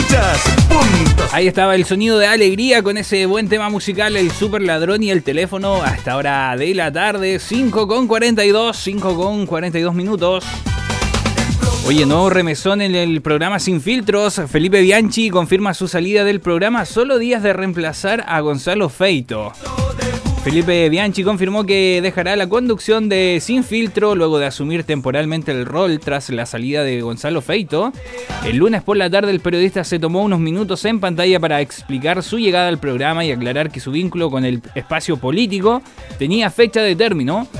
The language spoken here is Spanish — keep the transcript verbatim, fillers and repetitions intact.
escuchas Punto. Ahí estaba el sonido de alegría con ese buen tema musical, el Super Ladrón y el teléfono a esta hora de la tarde, cinco con cuarenta y dos, cinco con cuarenta y dos minutos. Oye, nuevo remesón en el programa Sin Filtros. Felipe Bianchi confirma su salida del programa solo días de reemplazar a Gonzalo Feito. Felipe Bianchi confirmó que dejará la conducción de Sin Filtro luego de asumir temporalmente el rol tras la salida de Gonzalo Feito. El lunes por la tarde el periodista se tomó unos minutos en pantalla para explicar su llegada al programa y aclarar que su vínculo con el espacio político tenía fecha de término.